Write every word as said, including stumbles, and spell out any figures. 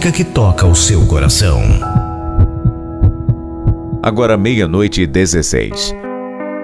música que toca o seu coração. Agora meia-noite e dezesseis.